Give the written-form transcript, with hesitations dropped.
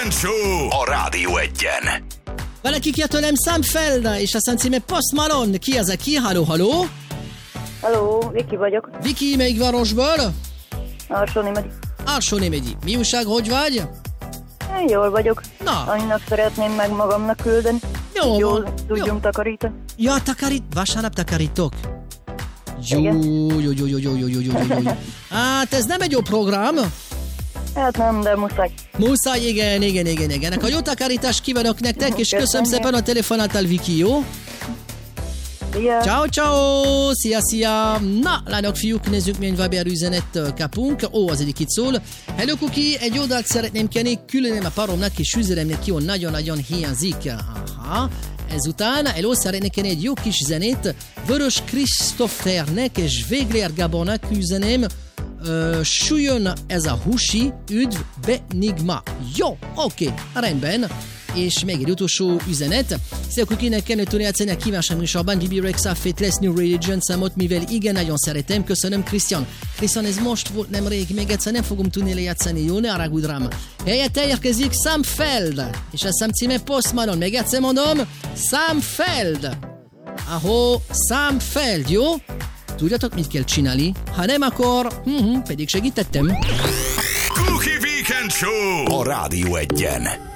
Show a Rádió Egyen. Valaki kért tőlem Sam Feld, és aztán címe Post Malone. Ki az, aki? Halló, halló? Halló, Viki vagyok. Viki, melyik városból? Alsó-Némegyi. Alsó-Némegyi. Mi újság, hogy vagy? Én jól vagyok. Na. Annak szeretném meg magamnak küldeni. Jó, Jól tudjunk takarítani. Ja, vasárnap takarítok. Jó. Hát ez nem egy jó program. Hát nem, de muszáj. Muszáj, igen. A jó takarítást kívánok nektek, és köszönöm szépen a telefonáltal, Viki, jó? Szia. Ciao, szia. Na, lányok, fiúk, nézzük, milyen Viber üzenet kapunk. Az egyik itt szól. Hello, Kuki, egy oldalt szeretném kérni, különöm a paromnak és üzeremnek jó, nagyon-nagyon hiányzik. Aha. Ezután, szeretnék kérni egy jó kis zenét, Vörös Krisztófernek és Végler Gábornak üzeném, súljon ez a husi, üdv Benigma. Jó, oké, rendben. És még egy utolsó üzenet. Szia, Kukinek kellene tudni játszani a kíváncsi műsorban Bibi Rexha Faithless New Religion számot, mivel igen, nagyon szeretem. Köszönöm, Krisztián. Krisztián, ez most volt nemrég, még egyszer nem fogom tudni lejátszani, jó? Ne haragudj rám. Helyette érkezik Sam Feld, és a szám címe Post Malone. Még egyszer mondom, Sam Feld. Sam Feld, jó? Tudjátok, mit kell csinálni? Ha nem, akkor pedig segítettem. Kuki Weekend Show a Rádió Egyen.